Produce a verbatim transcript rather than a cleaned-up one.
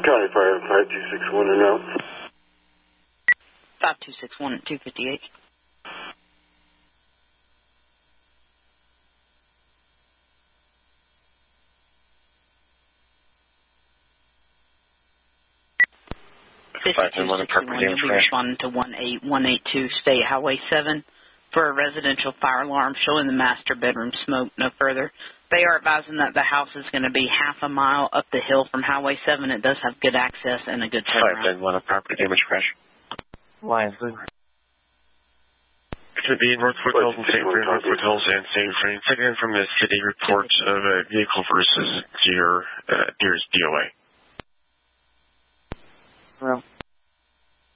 County Fire five two six one and out. five two six one at two fifty-eight. fifty-two sixty-one, you'll be responding to one eight one eight two State Highway seven for a residential fire alarm showing the master bedroom smoke no further. They are advising that the house is going to be half a mile up the hill from Highway seven. It does have good access and a good turnaround. five one, a property damage crash. Lions, please. To be in North Foothills and Saint Free, North Foothills and Saint Free. Second in from the city report of a vehicle versus Deer, uh, Deer's D O A. Well.